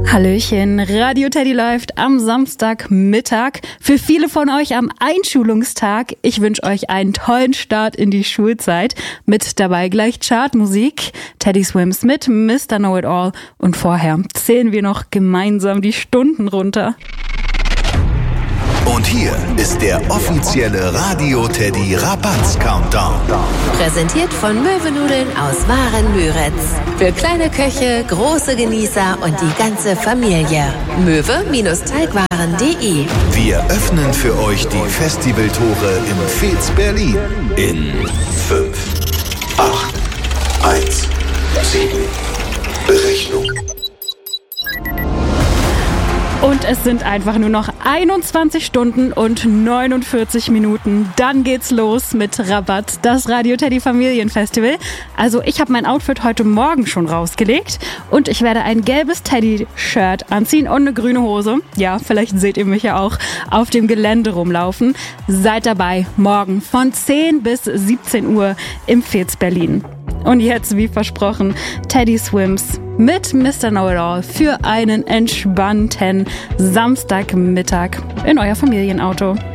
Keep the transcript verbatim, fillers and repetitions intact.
Hallöchen, Radio Teddy läuft am Samstagmittag. Für viele von euch am Einschulungstag. Ich wünsche euch einen tollen Start in die Schulzeit. Mit dabei gleich Chartmusik, Teddy Swims mit Mister Know-It-All. Und vorher zählen wir noch gemeinsam die Stunden runter. Und hier ist der offizielle Radio Teddy Rabatz Countdown. Präsentiert von Möwenudeln aus Waren-Müritz. Für kleine Köche, große Genießer und die ganze Familie. möwe Teigwaren punkt de. Wir öffnen für euch die Festivaltore im Fez Berlin. In fünf, acht, eins, sieben. Berechnung. Und es sind einfach nur noch einundzwanzig Stunden und neunundvierzig Minuten. Dann geht's los mit Rabatt, das Radio Teddy Familienfestival. Also ich habe mein Outfit heute Morgen schon rausgelegt und ich werde ein gelbes Teddy-Shirt anziehen und eine grüne Hose. Ja, vielleicht seht ihr mich ja auch auf dem Gelände rumlaufen. Seid dabei, morgen von zehn bis siebzehn Uhr im Fez Berlin. Und jetzt, wie versprochen, Teddy Swims mit Mister Know-It-All für einen entspannten Samstagmittag in euer Familienauto.